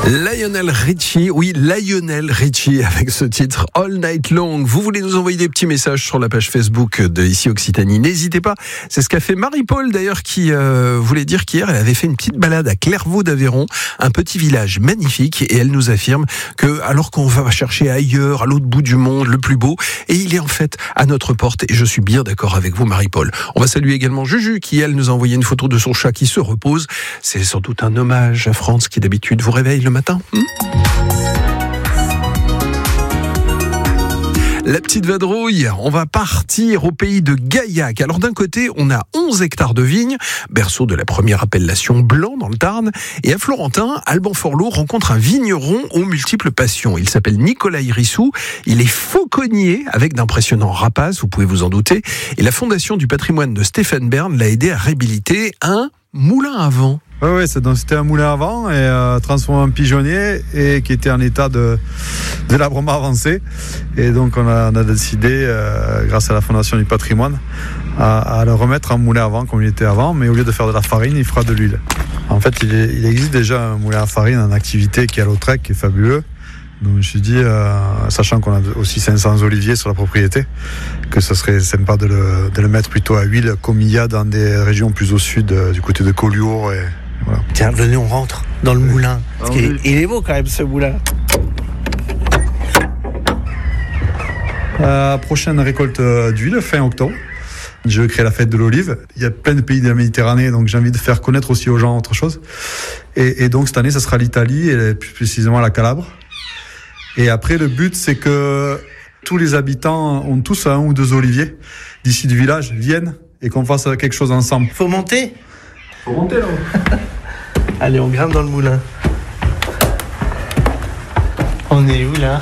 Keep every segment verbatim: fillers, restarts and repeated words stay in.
Lionel Richie, oui, Lionel Richie avec ce titre All Night Long. Vous voulez nous envoyer des petits messages sur la page Facebook de Ici Occitanie, n'hésitez pas. C'est ce qu'a fait Marie-Paul d'ailleurs qui euh, voulait dire qu'hier elle avait fait une petite balade à Clairvaux d'Aveyron, un petit village magnifique, et elle nous affirme que alors qu'on va chercher ailleurs, à l'autre bout du monde, le plus beau, et il est en fait à notre porte, et je suis bien d'accord avec vous Marie-Paul. On va saluer également Juju qui elle nous a envoyé une photo de son chat qui se repose. C'est sans doute un hommage à France qui d'habitude vous réveille le matin. Hmm La petite vadrouille, on va partir au pays de Gaillac. Alors d'un côté, on a onze hectares de vignes, berceau de la première appellation blanc dans le Tarn. Et à Florentin, Alban Forlot rencontre un vigneron aux multiples passions. Il s'appelle Nicolas Irissou. Il est fauconnier avec d'impressionnants rapaces, vous pouvez vous en douter. Et la Fondation du patrimoine de Stéphane Bern l'a aidé à réhabiliter un moulin à vent. Oui, ouais, c'était un moulin à vent et euh, transformé en pigeonnier et qui était en état de délabrement avancé. Et donc on a, on a décidé, euh, grâce à la Fondation du patrimoine, à, à le remettre en moulin à vent comme il était avant, mais au lieu de faire de la farine, il fera de l'huile. En fait, il, est, il existe déjà un moulin à farine en activité qui est à Lautrec, qui est fabuleux. Donc je me suis dit, euh, sachant qu'on a aussi cinq cents oliviers sur la propriété, que ce serait sympa de le, de le mettre plutôt à huile, comme il y a dans des régions plus au sud, euh, du côté de Collioure. Et voilà. Tiens, venez, on rentre dans le moulin. Parce qu'il est, il est beau quand même ce moulin. Euh, prochaine récolte d'huile, fin octobre. Je veux créer la fête de l'olive. Il y a plein de pays de la Méditerranée, donc j'ai envie de faire connaître aussi aux gens autre chose. Et, et donc cette année, ça sera l'Italie, et plus précisément la Calabre. Et après, le but, c'est que tous les habitants ont tous un ou deux oliviers d'ici du village, viennent et qu'on fasse quelque chose ensemble. Faut monter Faut monter là. Allez, on grimpe dans le moulin. On est où là?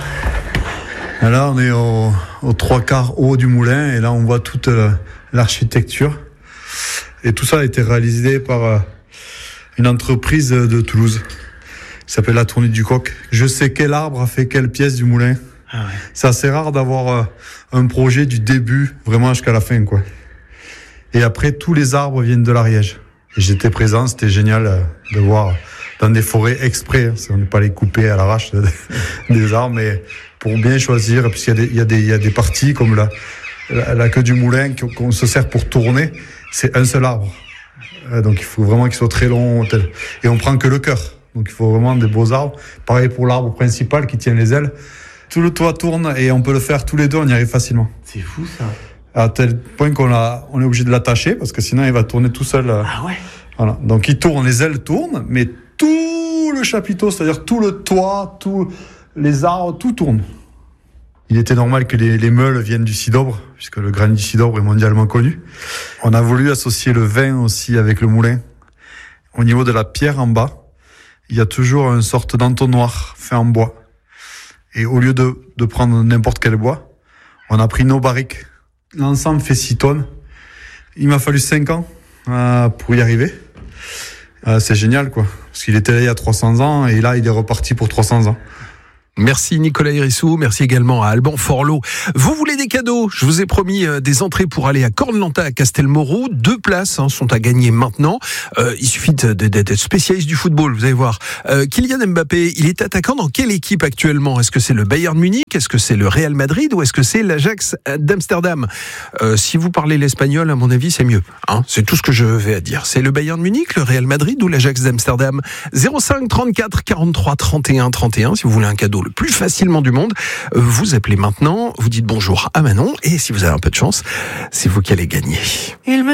Là, on est au, au trois quarts haut du moulin et là, on voit toute euh, l'architecture. Et tout ça a été réalisé par euh, une entreprise de Toulouse qui s'appelle la Tournée du Coq. Je sais quel arbre a fait quelle pièce du moulin. Ah ouais. C'est assez rare d'avoir euh, un projet du début vraiment jusqu'à la fin, quoi. Et après, tous les arbres viennent de l'Ariège. Et j'étais présent, c'était génial euh, de voir dans des forêts exprès. Hein, on n'est pas les couper à l'arrache des arbres, mais pour bien choisir, puisqu'il y a des, il y a des, il y a des parties comme la, la, la queue du moulin qu'on se sert pour tourner, c'est un seul arbre. Euh, donc il faut vraiment qu'il soit très long, tel. Et on prend que le cœur. Donc il faut vraiment des beaux arbres. Pareil pour l'arbre principal qui tient les ailes. Tout le toit tourne et on peut le faire tous les deux, on y arrive facilement. C'est fou ça. À tel point qu'on a, on est obligé de l'attacher parce que sinon il va tourner tout seul. Ah ouais. Voilà. Donc il tourne, les ailes tournent, mais tout le chapiteau, c'est-à-dire tout le toit, tous les arbres, tout tourne. Il était normal que les, les meules viennent du Cidobre, puisque le granit du Cidobre est mondialement connu. On a voulu associer le vin aussi avec le moulin. Au niveau de la pierre en bas, il y a toujours une sorte d'entonnoir fait en bois. Et au lieu de, de prendre n'importe quel bois, on a pris nos barriques. L'ensemble fait six tonnes. Il m'a fallu cinq ans euh, pour y arriver. Euh, c'est génial, quoi. Parce qu'il était là il y a trois cents ans et là, il est reparti pour trois cents ans. Merci Nicolas Irissou, merci également à Alban Forlot. Vous voulez des cadeaux? Je vous ai promis euh, des entrées pour aller à Cornelanta à Castelmoreau. Deux places hein, sont à gagner maintenant. Euh, il suffit de, de, d'être spécialiste du football, vous allez voir. Euh, Kylian Mbappé, il est attaquant dans quelle équipe actuellement? Est-ce que c'est le Bayern Munich? Est-ce que c'est le Real Madrid? Ou est-ce que c'est l'Ajax d'Amsterdam? euh, Si vous parlez l'espagnol, à mon avis, c'est mieux. Hein, c'est tout ce que je vais à dire. C'est le Bayern Munich, le Real Madrid ou l'Ajax d'Amsterdam? zéro cinq trente-quatre quarante-trois trente et un trente et un si vous voulez un cadeau le plus facilement du monde, vous appelez maintenant, vous dites bonjour à Manon et si vous avez un peu de chance, c'est vous qui allez gagner. Il me